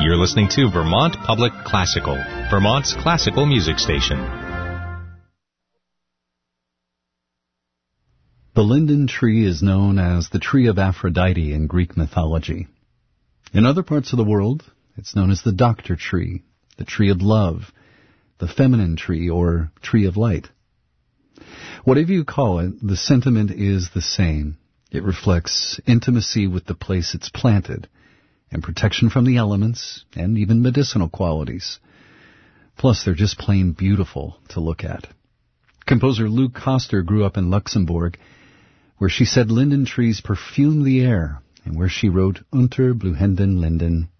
You're listening to Vermont Public Classical, Vermont's classical music station. The linden tree is known as the tree of Aphrodite in Greek mythology. In other parts of the world, it's known as the doctor tree, the tree of love, the feminine tree, or tree of light. Whatever you call it, the sentiment is the same. It reflects intimacy with the place it's planted, and protection from the elements, and even medicinal qualities. Plus, they're just plain beautiful to look at. Composer Luc Koster grew up in Luxembourg, where she said linden trees perfume the air, and where she wrote Unter blühenden Linden,